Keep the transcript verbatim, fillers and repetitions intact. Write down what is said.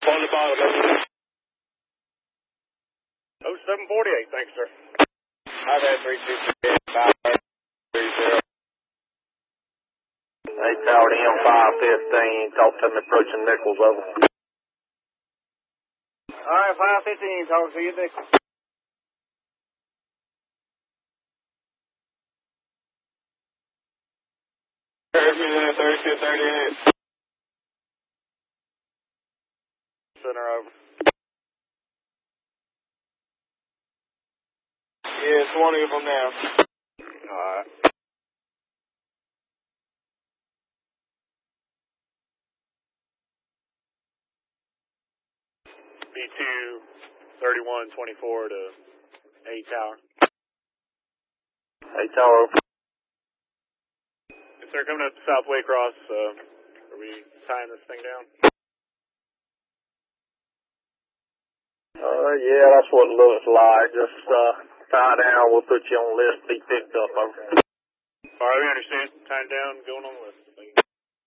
On the bottom. oh seven forty-eight, thanks, sir. I've had three two eight five three zero. Hey, Tower to M five fifteen, talk to me approaching Nichols, over. Alright, five fifteen, talk to you, Nichols. thirty-two thirty-eight. Center over. Yeah, twenty of them now. Alright. B two thirty-one twenty-four to A Tower. Hey, Tower, over. Yes, sir, coming up to South Waycross. Uh, are we tying this thing down? Uh, yeah, that's what it looks like. Just, uh, tie down, we'll put you on the list, be picked up, over. Alright, we understand. Tying down, going on the list.